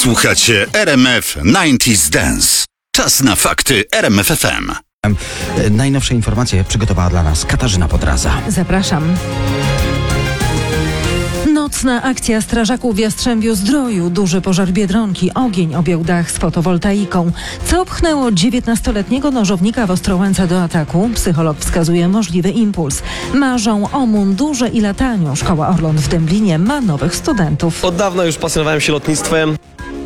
Słuchacie RMF 90s Dance. Czas na fakty RMF FM. Najnowsze informacje przygotowała dla nas Katarzyna Podraza. Zapraszam. Nocna akcja strażaków w Jastrzębiu-Zdroju. Duży pożar Biedronki. Ogień objął dach z fotowoltaiką. Co pchnęło 19-letniego nożownika w Ostrołęce do ataku? Psycholog wskazuje możliwy impuls. Marzą o mundurze i lataniu. Szkoła Orląt w Dęblinie ma nowych studentów. Od dawna już pasjonowałem się lotnictwem.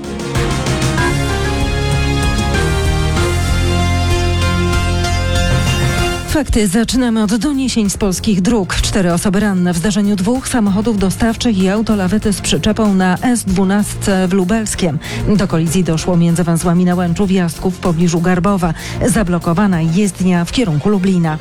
Fakty zaczynamy od doniesień z polskich dróg. 4 osoby ranne w zdarzeniu 2 samochodów dostawczych i autolawety z przyczepą na S12 w Lubelskiem. Do kolizji doszło między węzłami na Łęczu Wjastków w pobliżu Garbowa. Zablokowana jezdnia w kierunku Lublina.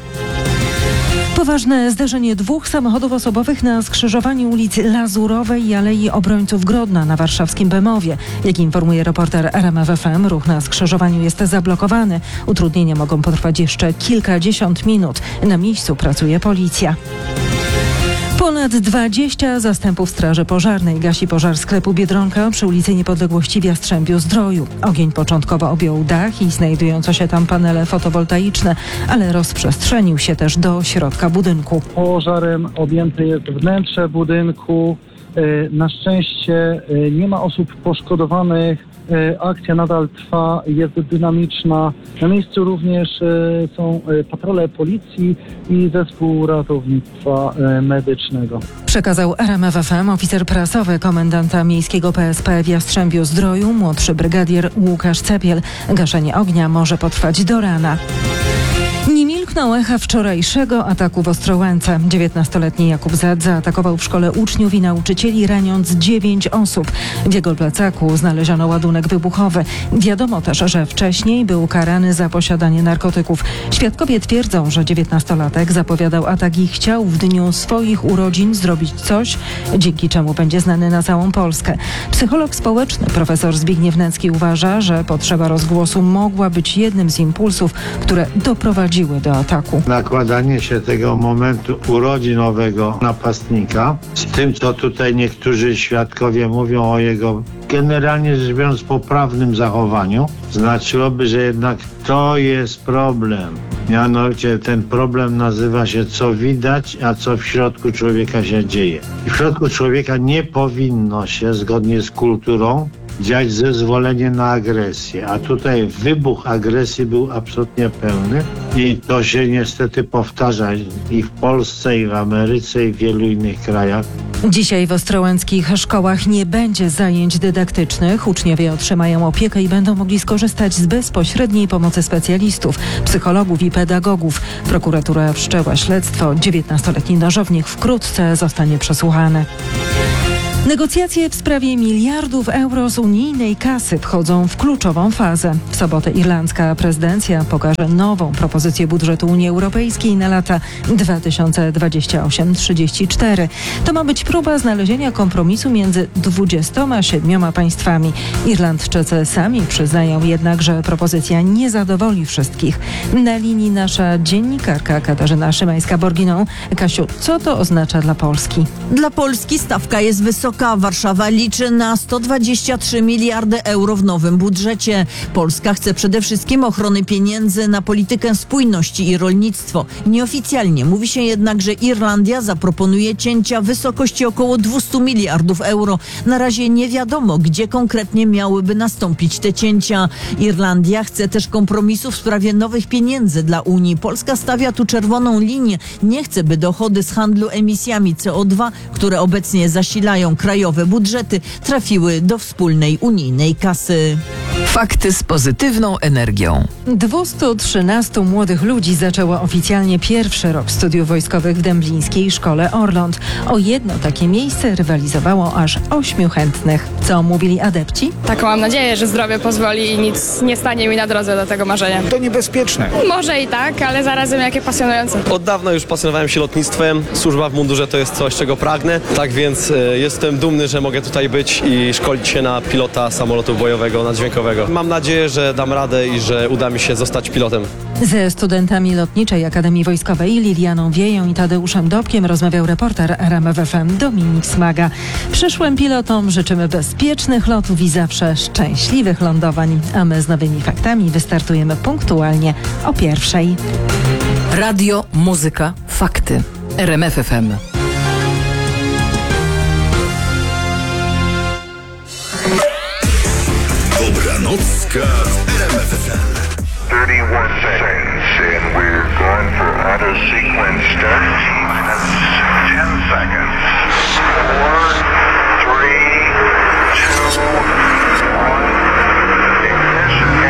Poważne zdarzenie 2 samochodów osobowych na skrzyżowaniu ulic Lazurowej i Alei Obrońców Grodna na warszawskim Bemowie. Jak informuje reporter RMF FM, ruch na skrzyżowaniu jest zablokowany. Utrudnienia mogą potrwać jeszcze kilkadziesiąt minut. Na miejscu pracuje policja. Ponad 20 zastępów Straży Pożarnej gasi pożar sklepu Biedronka przy ulicy Niepodległości w Jastrzębiu-Zdroju. Ogień początkowo objął dach i znajdujące się tam panele fotowoltaiczne, ale rozprzestrzenił się też do środka budynku. Pożarem objęte jest wnętrze budynku. Na szczęście nie ma osób poszkodowanych. Akcja nadal trwa, jest dynamiczna. Na miejscu również są patrole policji i zespół ratownictwa medycznego. Przekazał RMF FM oficer prasowy komendanta miejskiego PSP w Jastrzębiu-Zdroju, młodszy brygadier Łukasz Cepiel. Gaszenie ognia może potrwać do rana. Nie milkną echa wczorajszego ataku w Ostrołęce. 19-letni Jakub Z. zaatakował w szkole uczniów i nauczycieli, raniąc 9 osób. W jego plecaku znaleziono ładunek wybuchowy. Wiadomo też, że wcześniej był karany za posiadanie narkotyków. Świadkowie twierdzą, że 19-latek zapowiadał atak i chciał w dniu swoich urodzin zrobić coś, dzięki czemu będzie znany na całą Polskę. Psycholog społeczny profesor Zbigniew Nęcki uważa, że potrzeba rozgłosu mogła być jednym z impulsów, które doprowadziły do ataku. Nakładanie się tego momentu urodzinowego napastnika z tym, co tutaj niektórzy świadkowie mówią o jego generalnie rzecz biorąc poprawnym zachowaniu, znaczyłoby, że jednak to jest problem. Mianowicie ten problem nazywa się co widać, a co w środku człowieka się dzieje. I w środku człowieka nie powinno się, zgodnie z kulturą, dziać zezwolenie na agresję, a tutaj wybuch agresji był absolutnie pełny i to się niestety powtarza i w Polsce, i w Ameryce, i w wielu innych krajach. Dzisiaj w ostrołęckich szkołach nie będzie zajęć dydaktycznych. Uczniowie otrzymają opiekę i będą mogli skorzystać z bezpośredniej pomocy specjalistów, psychologów i pedagogów. Prokuratura wszczęła śledztwo. 19-letni nożownik wkrótce zostanie przesłuchany. Negocjacje w sprawie miliardów euro z unijnej kasy wchodzą w kluczową fazę. W sobotę irlandzka prezydencja pokaże nową propozycję budżetu Unii Europejskiej na lata 2028-34. To ma być próba znalezienia kompromisu między 27 państwami. Irlandczycy sami przyznają jednak, że propozycja nie zadowoli wszystkich. Na linii nasza dziennikarka Katarzyna Szymańska-Borginą. Kasiu, co to oznacza dla Polski? Dla Polski stawka jest wysoka. Warszawa liczy na 123 miliardy euro w nowym budżecie. Polska chce przede wszystkim ochrony pieniędzy na politykę spójności i rolnictwo. Nieoficjalnie mówi się jednak, że Irlandia zaproponuje cięcia w wysokości około 200 miliardów euro. Na razie nie wiadomo, gdzie konkretnie miałyby nastąpić te cięcia. Irlandia chce też kompromisu w sprawie nowych pieniędzy dla Unii. Polska stawia tu czerwoną linię. Nie chce, by dochody z handlu emisjami CO2, które obecnie zasilają krajowe budżety, trafiły do wspólnej unijnej kasy. Fakty z pozytywną energią. 213 młodych ludzi zaczęło oficjalnie pierwszy rok studiów wojskowych w dęblińskiej szkole Orląt. O jedno takie miejsce rywalizowało aż 8 chętnych. Co mówili adepci? Taką mam nadzieję, że zdrowie pozwoli i nic nie stanie mi na drodze do tego marzenia. To niebezpieczne. Może i tak, ale zarazem jakie pasjonujące. Od dawna już pasjonowałem się lotnictwem. Służba w mundurze to jest coś, czego pragnę. Tak więc jestem dumny, że mogę tutaj być i szkolić się na pilota samolotu bojowego naddźwiękowego. Mam nadzieję, że dam radę i że uda mi się zostać pilotem. Ze studentami Lotniczej Akademii Wojskowej Lilianą Wieją i Tadeuszem Dobkiem rozmawiał reporter RMF FM Dominik Smaga. Przyszłym pilotom życzymy bezpiecznych lotów i zawsze szczęśliwych lądowań, a my z nowymi faktami wystartujemy punktualnie o 1:00. Radio, muzyka, fakty. RMF FM. Dobranocka w RMF FM. 31 seconds and we're going for auto sequence start.